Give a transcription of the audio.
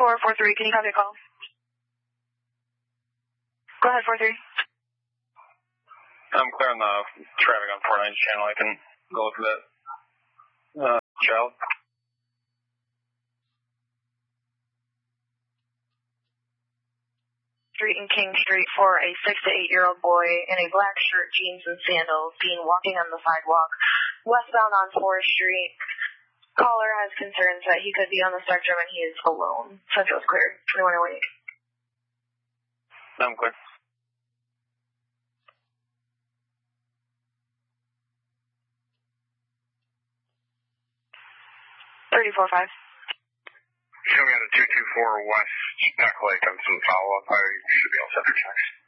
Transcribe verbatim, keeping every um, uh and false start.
four four three, can you copy a call? Go ahead, four three. I'm clearing the traffic on four nine's channel. I can go look at that. Uh, child. Street and King Street for a six to eight year old boy in a black shirt, jeans, and sandals seen walking on the sidewalk westbound on Forest Street. Caller has concerns that he could be on the spectrum and he is alone. Central is clear. twenty-one oh eight. I'm clear. thirty-four five. Show me on the two two four West Duck Lake on some follow-up. I should be all set for checks.